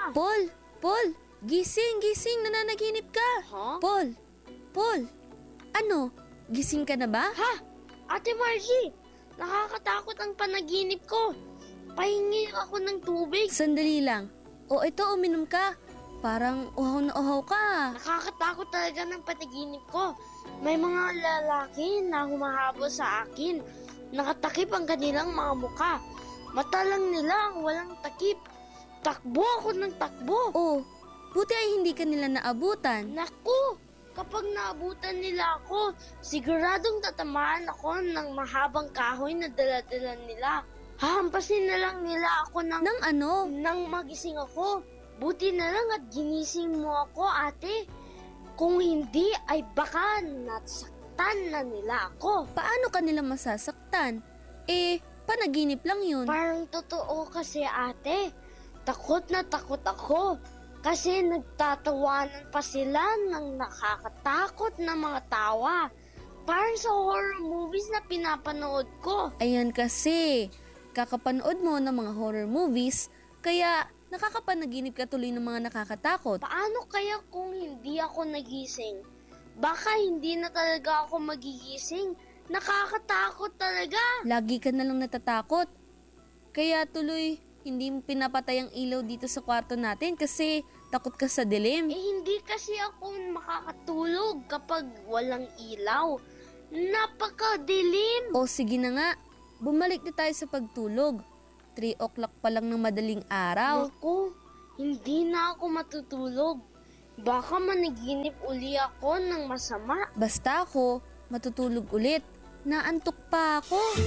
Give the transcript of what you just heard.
Paul! Paul! Gising! Gising! Nananaginip ka! Ha? Paul! Paul! Ano? Gising ka na ba? Ha? Ate Margie, nakakatakot ang panaginip ko. Pahingi ako ng tubig. Sandali lang. O ito, uminom ka. Parang uhaw na uhaw ka. Nakakatakot talaga ng panaginip ko. May mga lalaki na humahabol sa akin. Nakatakip ang kanilang mga muka. Mata lang nila ang walang takip. Takbo ako ng takbo. Oh, buti ay hindi ka nila naabutan. Naku! Kapag naabutan nila ako, siguradong tatamaan ako ng mahabang kahoy na dala-dala nila. Hahampasin na lang nila ako Nang ano? nang magising ako. Buti na lang at ginising mo ako, ate. Kung hindi, ay baka nasaktan na nila ako. Paano ka nila masasaktan? Eh, panaginip lang yun. Parang totoo kasi, ate. Takot na takot ako. Kasi nagtatawanan pa sila ng nakakatakot na mga tawa. Parang sa horror movies na pinapanood ko. Ayan kasi, kakapanood mo ng mga horror movies, kaya nakakapanaginip ka tuloy ng mga nakakatakot. Paano kaya kung hindi ako nagising? Baka hindi na talaga ako magigising. Nakakatakot talaga. Lagi ka na lang natatakot. Kaya tuloy, hindi mo pinapatay ang ilaw dito sa kwarto natin kasi takot ka sa dilim. Hindi kasi ako makakatulog kapag walang ilaw. Napakadilim. O sige na nga, bumalik na tayo sa pagtulog. 3 o'clock pa lang ng madaling araw. Naku, hindi na ako matutulog. Baka managinip uli ako ng masama. Basta ako, matutulog ulit. Naantok pa ako.